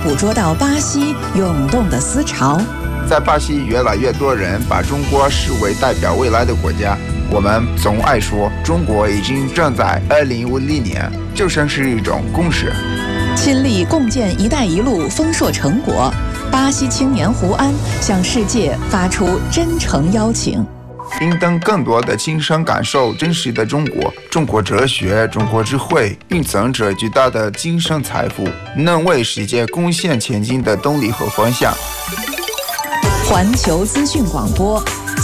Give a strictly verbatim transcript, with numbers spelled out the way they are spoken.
捕捉到巴西涌动的思潮。 在巴西，越来越多人把中国视为代表未来的国家。我们总爱说，中国已经正在二零五零年，就像是一种共识。 亲历共建“一带一路”丰硕成果，巴西青年胡安向世界发出真诚邀请。 应当更多的亲身感受真实的中国，中国哲学、中国智慧蕴藏着巨大的精神财富，能为世界贡献前进的动力和方向。 环球资讯广播